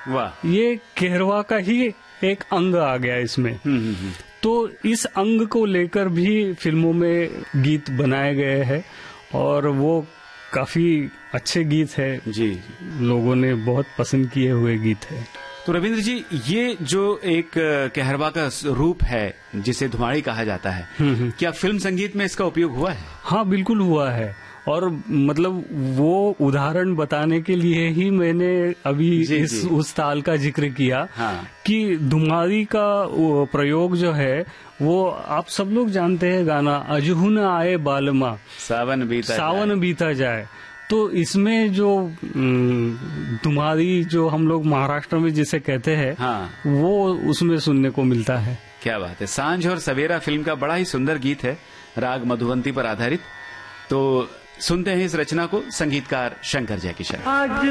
वाह। ये कहरवा का ही एक अंग आ गया इसमें। तो इस अंग को लेकर भी फिल्मों में गीत बनाए गए हैं और वो काफी अच्छे गीत है जी। लोगों ने बहुत पसंद किए हुए गीत है। तो रविंद्र जी, ये जो एक कहरवा का रूप है जिसे धुमाड़ी कहा जाता है, क्या फिल्म संगीत में इसका उपयोग हुआ है? हाँ, बिल्कुल हुआ है। और मतलब वो उदाहरण बताने के लिए ही मैंने अभी उस ताल का जिक्र किया। हाँ। कि धुमाड़ी का प्रयोग जो है वो आप सब लोग जानते हैं गाना अजहू न आए बालमा सावन बीता जाए। तो इसमें जो धुमाड़ी जो हम लोग महाराष्ट्र में जिसे कहते हैं, हाँ, वो उसमें सुनने को मिलता है। क्या बात है। सांझ और सवेरा फिल्म का बड़ा ही सुंदर गीत है, राग मधुवंती पर आधारित। तो सुनते हैं इस रचना को, संगीतकार शंकर जयकिशन।